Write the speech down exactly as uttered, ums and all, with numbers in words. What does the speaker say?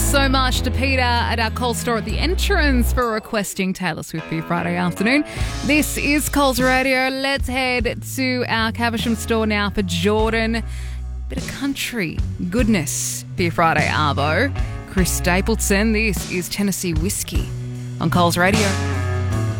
so much to Peter at our Coles store at the entrance for requesting Taylor Swift for your Friday afternoon. This is Coles Radio. Let's head to our Caversham store now for Jordan. Bit of country goodness for your Friday arvo. Chris Stapleton, this is Tennessee Whiskey on Coles Radio.